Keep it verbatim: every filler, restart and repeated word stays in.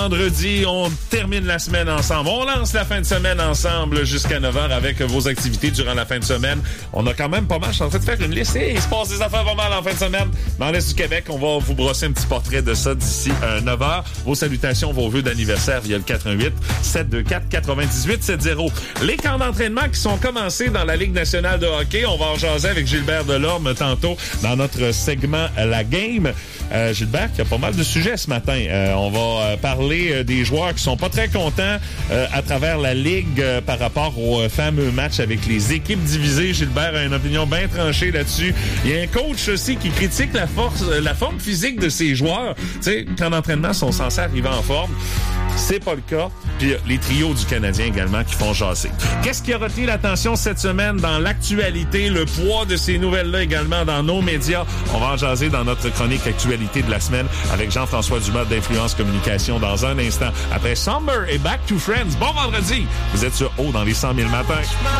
Vendredi, on termine la semaine ensemble. On lance la fin de semaine ensemble jusqu'à neuf heures avec vos activités durant la fin de semaine. On a quand même pas mal. Je suis en train de faire une liste. Et il se passe des affaires pas mal en fin de semaine. Dans l'Est du Québec, on va vous brosser un petit portrait de ça d'ici euh, neuf heures. Vos salutations, vos vœux d'anniversaire via le quatre un huit, sept deux quatre, quatre-vingt-dix-huit soixante. Les camps d'entraînement qui sont commencés dans la Ligue nationale de hockey. On va en jaser avec Gilbert Delorme tantôt dans notre segment La Game. Euh, Gilbert, qui a pas mal de sujets ce matin. Euh, on va euh, parler euh, des joueurs qui sont pas très contents euh, à travers la Ligue euh, par rapport au euh, fameux match avec les équipes divisées. Gilbert a une opinion bien tranchée là-dessus. Il y a un coach aussi qui critique la force, euh, la forme physique de ses joueurs. Tu sais, quand l'entraînement sont censés arriver en forme, c'est pas le cas. Puis les trios du Canadien également qui font jaser. Qu'est-ce qui a retenu l'attention cette semaine dans l'actualité? Le poids de ces nouvelles-là également dans nos médias. On va en jaser dans notre chronique actualité de la semaine avec Jean-François Dumas d'Influence Communication dans un instant. Après Summer et Back to Friends. Bon vendredi! Vous êtes sur Haut dans les cent mille matins.